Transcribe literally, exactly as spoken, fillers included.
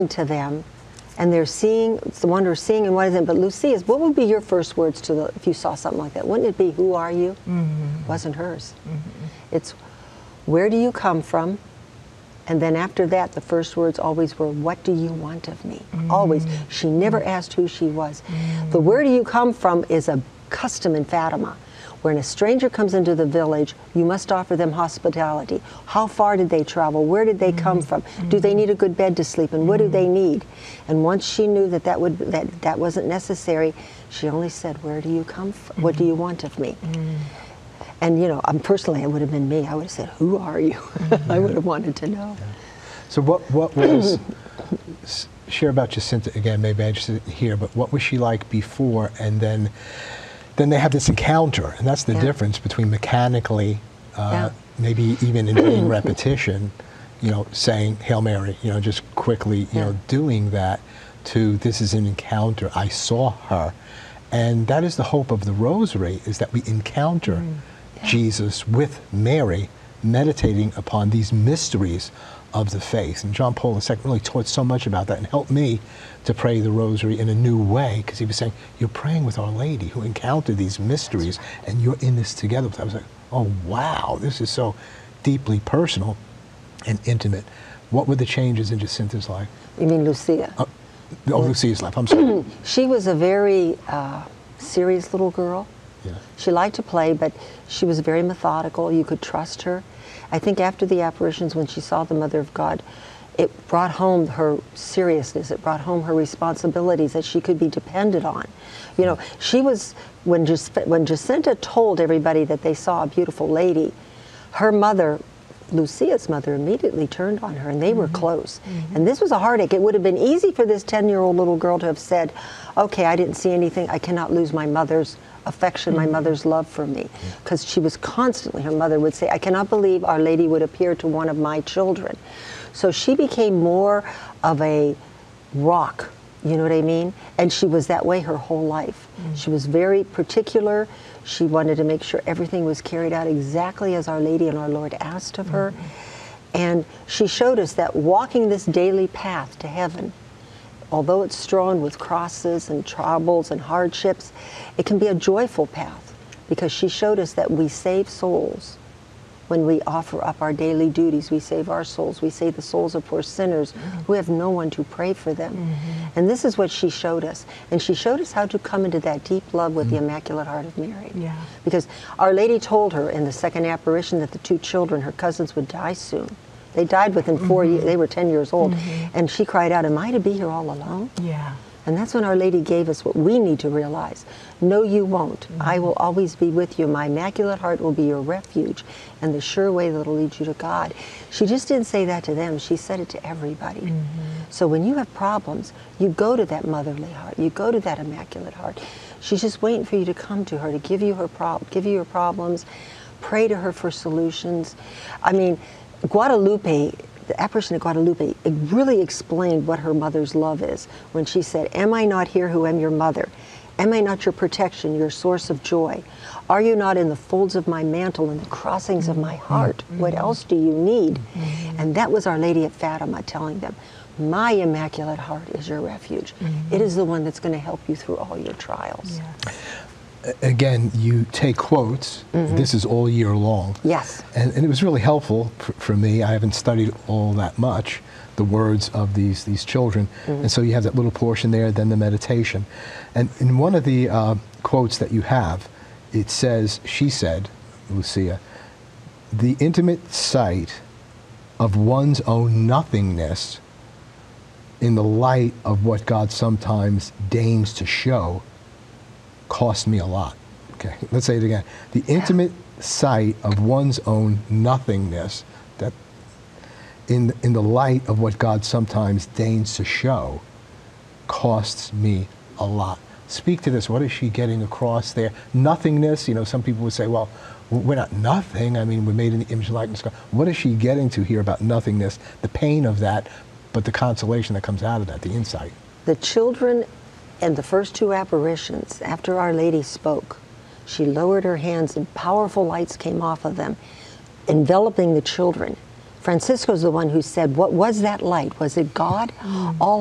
to them, and they're seeing, it's the wonder of seeing and what is it. But Lucia's, what would be your first words to the, if you saw something like that? Wouldn't it be, who are you? Mm-hmm. Wasn't hers. Mm-hmm. It's, where do you come from? And then after that, the first words always were, what do you want of me? Mm-hmm. Always. She never asked who she was. Mm-hmm. The where do you come from is a custom in Fatima. When a stranger comes into the village, you must offer them hospitality. How far did they travel? Where did they come from? Do they need a good bed to sleep in? What do they need? And once she knew that that, would, that, that wasn't necessary, she only said, where do you come from? What do you want of me? And you know, um, personally, it would have been me. I would have said, who are you? I would have wanted to know. Yeah. So what, what was, share about Jacinta again, maybe I just didn't hear, but what was she like before, and then then they have this encounter, and that's the Yeah. difference between mechanically, uh, Yeah. maybe even in being repetition, you know, saying Hail Mary, you know, just quickly, you Yeah. know, doing that, to this is an encounter. I saw her. And that is the hope of the Rosary, is that we encounter Mm. Yeah. Jesus with Mary, meditating upon these mysteries of the faith. And John Paul the Second really taught so much about that and helped me to pray the Rosary in a new way, because he was saying, you're praying with Our Lady who encountered these mysteries, right, and you're in this together. I was like, oh wow, this is so deeply personal and intimate. What were the changes in Jacinta's life? You mean Lucia? Uh, oh, Lucia's life, I'm sorry. She was a very uh, serious little girl. Yeah. She liked to play, but she was very methodical. You could trust her. I think after the apparitions, when she saw the Mother of God, it brought home her seriousness. It brought home her responsibilities, that she could be depended on. You know, she was, when, Jac when Jacinta told everybody that they saw a beautiful lady, her mother, Lucia's mother, immediately turned on her, and they were Mm-hmm. close. Mm-hmm. And this was a heartache. It would have been easy for this ten-year-old little girl to have said, okay, I didn't see anything. I cannot lose my mother's affection, my mother's love for me. Because she was constantly, her mother would say, I cannot believe Our Lady would appear to one of my children. So she became more of a rock, you know what I mean? And she was that way her whole life. Mm. She was very particular. She wanted to make sure everything was carried out exactly as Our Lady and our Lord asked of her. Mm-hmm. And she showed us that walking this daily path to heaven, although it's strewn with crosses and troubles and hardships, it can be a joyful path, because she showed us that we save souls. When we offer up our daily duties, we save our souls. We save the souls of poor sinners mm-hmm. who have no one to pray for them. Mm-hmm. And this is what she showed us. And she showed us how to come into that deep love with mm-hmm. the Immaculate Heart of Mary. Yeah. Because Our Lady told her in the second apparition that the two children, her cousins, would die soon. They died within four mm-hmm. years. They were ten years old. Mm-hmm. And she cried out, am I to be here all alone? Yeah. And that's when Our Lady gave us what we need to realize. No, you won't. Mm-hmm. I will always be with you. My Immaculate Heart will be your refuge and the sure way that will lead you to God. She just didn't say that to them. She said it to everybody. Mm-hmm. So when you have problems, you go to that motherly heart. You go to that Immaculate Heart. She's just waiting for you to come to her, to give you her prob- give you your problems, pray to her for solutions. I mean, Guadalupe, the apparition of Guadalupe, it really explained what her mother's love is when she said, am I not here who am your mother? Am I not your protection, your source of joy? Are you not in the folds of my mantle and the crossings of my heart? Mm-hmm. What else do you need? Mm-hmm. And that was Our Lady at Fatima telling them, my Immaculate Heart is your refuge. Mm-hmm. It is the one that's going to help you through all your trials. Yes. Again, you take quotes. Mm-hmm. This is all year long. Yes. And, and it was really helpful for, for me. I haven't studied all that much, the words of these, these children. Mm-hmm. And so you have that little portion there, then the meditation. And in one of the uh, quotes that you have, it says, she said, Lucia, the intimate sight of one's own nothingness in the light of what God sometimes deigns to show cost me a lot. Okay, let's say it again. The intimate sight of one's own nothingness, that in, in the light of what God sometimes deigns to show, costs me a lot. Speak to this. What is she getting across there? Nothingness, you know, some people would say, well, we're not nothing. I mean, we're made in the image and likeness of God. What is she getting to here about nothingness, the pain of that, but the consolation that comes out of that, the insight? The children in the first two apparitions, after Our Lady spoke, she lowered her hands and powerful lights came off of them, enveloping the children. Francisco's the one who said, what was that light? Was it God? All